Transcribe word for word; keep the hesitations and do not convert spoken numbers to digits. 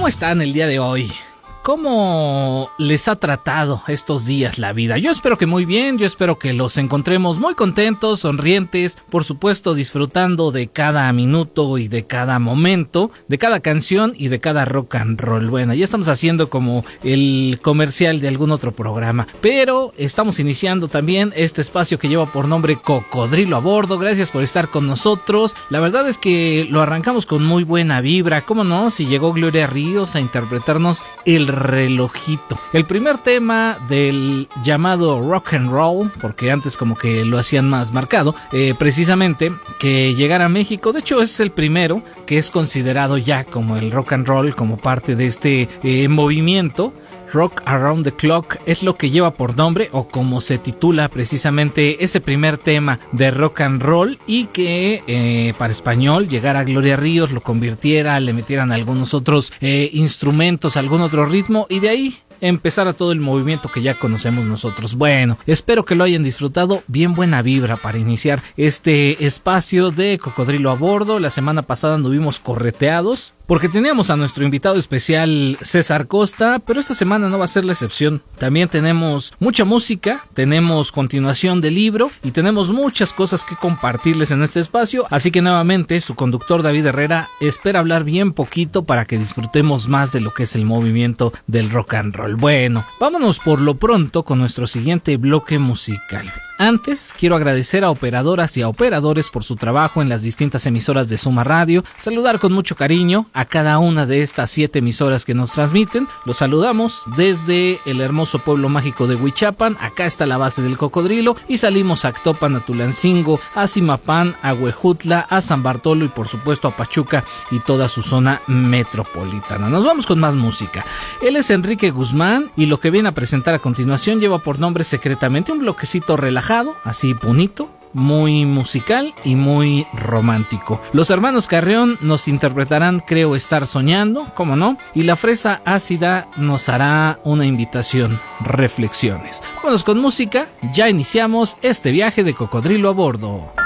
¿Cómo están el día de hoy? ¿Cómo les ha tratado estos días la vida? Yo espero que muy bien, yo espero que los encontremos muy contentos, sonrientes, por supuesto disfrutando de cada minuto y de cada momento, de cada canción y de cada rock and roll. Bueno, ya estamos haciendo como el comercial de algún otro programa, pero estamos iniciando también este espacio que lleva por nombre Cocodrilo a Bordo. Gracias por estar con nosotros. La verdad es que lo arrancamos con muy buena vibra, ¿cómo no? Si llegó Gloria Ríos a interpretarnos el relojito, el primer tema del llamado rock and roll, porque antes como que lo hacían más marcado, eh, precisamente que llegara a México. De hecho es el primero que es considerado ya como el rock and roll, como parte de este eh, movimiento. Rock Around the Clock es lo que lleva por nombre, o como se titula precisamente ese primer tema de rock and roll, y que eh, para español llegara a Gloria Ríos, lo convirtiera, le metieran algunos otros eh, instrumentos, algún otro ritmo, y de ahí empezar a todo el movimiento que ya conocemos nosotros. Bueno, espero que lo hayan disfrutado. Bien buena vibra para iniciar este espacio de Cocodrilo a Bordo. La semana pasada anduvimos correteados porque teníamos a nuestro invitado especial César Costa, pero esta semana no va a ser la excepción. También tenemos mucha música, tenemos continuación del libro y tenemos muchas cosas que compartirles en este espacio, así que nuevamente su conductor David Herrera espera hablar bien poquito para que disfrutemos más de lo que es el movimiento del rock and roll. Bueno, vámonos por lo pronto con nuestro siguiente bloque musical. Antes, quiero agradecer a operadoras y a operadores por su trabajo en las distintas emisoras de Suma Radio, saludar con mucho cariño a cada una de estas siete emisoras que nos transmiten. Los saludamos desde el hermoso pueblo mágico de Huichapan. Acá está la base del Cocodrilo, y salimos a Actopan, a Tulancingo, a Zimapán, a Huejutla, a San Bartolo y por supuesto a Pachuca y toda su zona metropolitana. Nos vamos con más música. Él es Enrique Guzmán y lo que viene a presentar a continuación lleva por nombre Secretamente, un bloquecito relajado, así bonito, muy musical y muy romántico. Los hermanos Carrión nos interpretarán Creo Estar Soñando, cómo no, y la Fresa Ácida nos hará una invitación, Reflexiones. Vámonos con música, ya iniciamos este viaje de Cocodrilo a Bordo.